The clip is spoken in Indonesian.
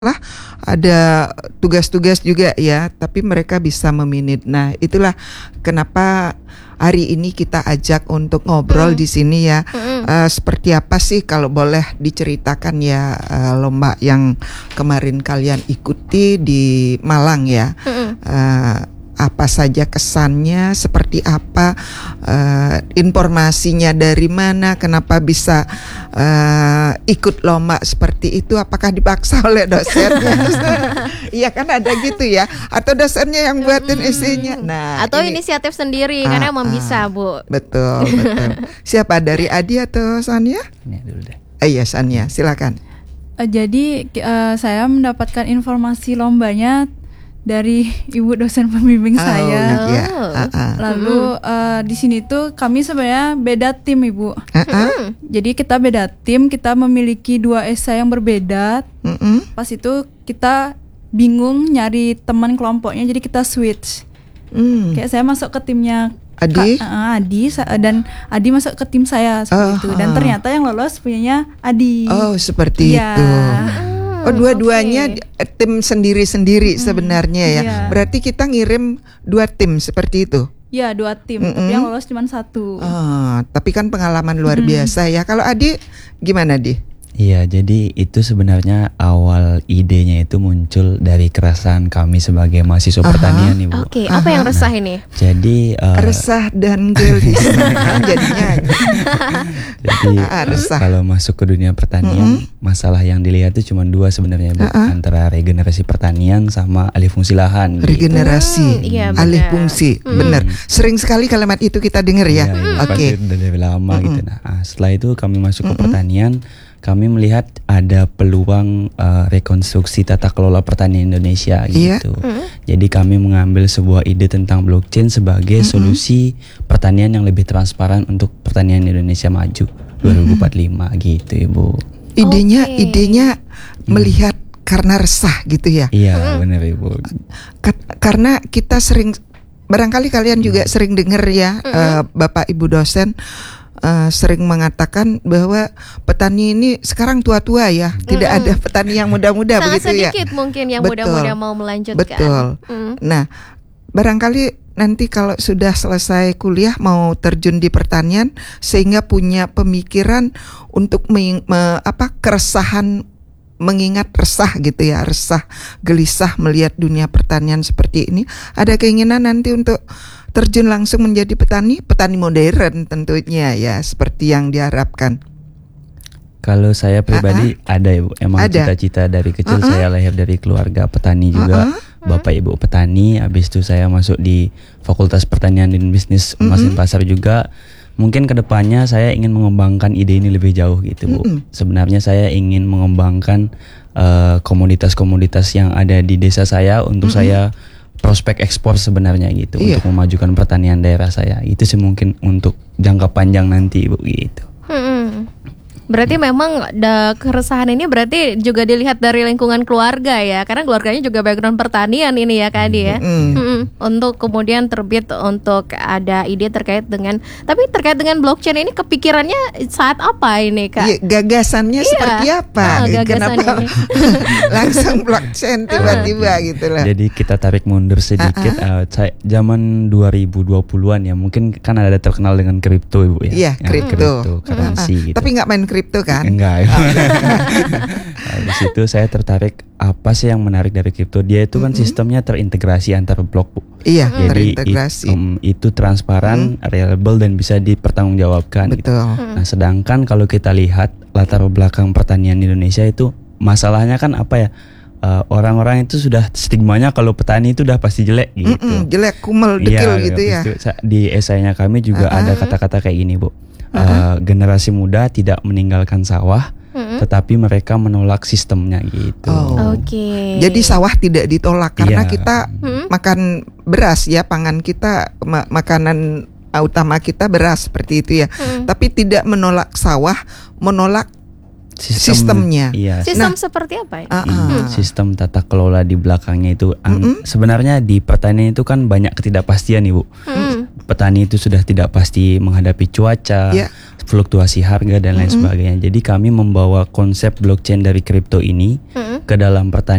lah ada tugas-tugas juga ya, tapi mereka bisa meminit. Nah, itulah kenapa hari ini kita ajak untuk ngobrol di sini ya. Seperti apa sih kalau boleh diceritakan ya lomba yang kemarin kalian ikuti di Malang ya. Apa saja kesannya, seperti apa, informasinya dari mana, kenapa bisa ikut lomba seperti itu, apakah dipaksa oleh dosennya? Iya kan ada gitu ya, atau dosennya yang buatin isinya. Nah, atau inisiatif sendiri karena emang bisa, Bu. Betul. Siapa, dari Adi atau Sania? Ini dulu deh. Iya, Sania, silakan. Jadi saya mendapatkan informasi lombanya dari ibu dosen pembimbing saya. Iya. Lalu di sini tuh kami sebenarnya beda tim, Ibu. Jadi kita beda tim, kita memiliki 2 esai yang berbeda. Pas itu kita bingung nyari teman kelompoknya, jadi kita switch. Kayak saya masuk ke timnya Adi, dan Adi masuk ke tim saya seperti itu. Dan ternyata yang lolos punyanya Adi. Oh, seperti itu. Oh, dua-duanya tim sendiri-sendiri sebenarnya ya. Berarti kita ngirim 2 tim seperti itu. Ya, 2 tim, tapi yang lolos cuma 1. Tapi kan pengalaman luar biasa ya. Kalau Adi gimana, Di? Iya, jadi itu sebenarnya awal idenya itu muncul dari keresahan kami sebagai mahasiswa pertanian, Ibu. Oke, apa yang resah ini? Jadi resah dan gelisah jadinya. Jadi resah. Kalau masuk ke dunia pertanian, masalah yang dilihat itu cuma 2 sebenarnya, Bu. Antara regenerasi pertanian sama alih fungsi lahan. Regenerasi, iya, alih fungsi, benar. Sering sekali kalimat itu kita dengar ya. Oke. Dari lama gitu. Nah, setelah itu kami masuk ke pertanian. Kami melihat ada peluang rekonstruksi tata kelola pertanian Indonesia gitu. Jadi kami mengambil sebuah ide tentang blockchain sebagai solusi pertanian yang lebih transparan untuk pertanian Indonesia maju 2045 gitu, Ibu. Idenya melihat karena resah gitu ya. Iya, benar, Ibu. Karena kita sering, barangkali kalian juga sering dengar ya, Bapak Ibu dosen sering mengatakan bahwa petani ini sekarang tua-tua ya, tidak ada petani yang muda-muda begitu ya. Sangat sedikit mungkin yang muda-muda mau melanjutkan. Betul. Nah, barangkali nanti kalau sudah selesai kuliah mau terjun di pertanian sehingga punya pemikiran untuk keresahan, mengingat resah gitu ya, resah, gelisah melihat dunia pertanian seperti ini, ada keinginan nanti untuk terjun langsung menjadi petani modern tentunya ya, seperti yang diharapkan. Kalau saya pribadi ada, Ibu. Emang cita-cita dari kecil, saya lahir dari keluarga petani juga. Bapak ibu petani, habis itu saya masuk di Fakultas Pertanian dan Bisnis Mesin Pasar juga. Mungkin kedepannya saya ingin mengembangkan ide ini lebih jauh gitu, Bu. Sebenarnya saya ingin mengembangkan komoditas-komoditas yang ada di desa saya untuk saya prospek ekspor sebenarnya gitu, untuk memajukan pertanian daerah saya. Itu sih mungkin untuk jangka panjang nanti, Bu, gitu. Berarti memang keresahan ini berarti juga dilihat dari lingkungan keluarga ya, karena keluarganya juga background pertanian ini ya, Kak Adi ya. Untuk kemudian terbit untuk ada ide terkait dengan blockchain ini, kepikirannya saat apa ini, Kak? Iya, gagasannya seperti apa? Kenapa ini? langsung blockchain tiba-tiba gitu lah. Jadi kita tarik mundur sedikit, zaman 2020-an ya, mungkin kan ada terkenal dengan kripto, Ibu ya. Iya, kripto. Currency gitu. Tapi nggak main kripto kan? Enggak. Di situ saya tertarik, apa sih yang menarik dari kripto? Dia itu kan sistemnya terintegrasi antar blok, Bu. Iya, jadi terintegrasi. Itu transparan, reliable dan bisa dipertanggungjawabkan. Betul. Gitu. Nah, sedangkan kalau kita lihat latar belakang pertanian Indonesia itu, masalahnya kan apa ya? Orang-orang itu sudah stigmanya kalau petani itu udah pasti jelek gitu. Jelek, kumel, dekil gitu ya. Di esainya kami juga ada kata-kata kayak gini, Bu. Generasi muda tidak meninggalkan sawah, tetapi mereka menolak sistemnya gitu. Jadi sawah tidak ditolak karena kita makan beras ya, pangan kita, makanan utama kita beras seperti itu ya. Tapi tidak menolak sawah, menolak sistemnya. Iya. Sistem seperti apa ya? Sistem tata kelola di belakangnya itu sebenarnya di pertanian itu kan banyak ketidakpastian, Ibu. Petani itu sudah tidak pasti menghadapi cuaca, fluktuasi harga dan lain sebagainya. Jadi kami membawa konsep blockchain dari kripto ini ke dalam pertanian